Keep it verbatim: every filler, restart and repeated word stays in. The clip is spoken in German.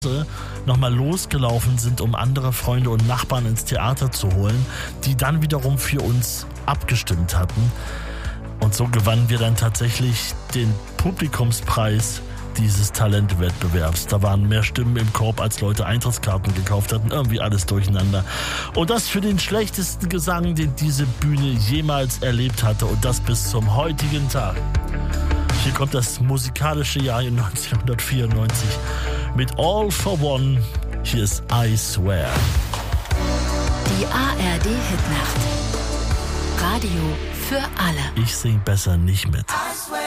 nochmal losgelaufen sind, um andere Freunde und Nachbarn ins Theater zu holen, die dann wiederum für uns abgestimmt hatten. Und so gewannen wir dann tatsächlich den Publikumspreis dieses Talentwettbewerbs. Da waren mehr Stimmen im Korb, als Leute Eintrittskarten gekauft hatten. Irgendwie alles durcheinander. Und das für den schlechtesten Gesang, den diese Bühne jemals erlebt hatte. Und das bis zum heutigen Tag. Hier kommt das musikalische Jahr neunzehnhundertvierundneunzig mit All for One. Hier ist I Swear. Die A R D-Hitnacht. Radio für alle. Ich sing besser nicht mit. I swear.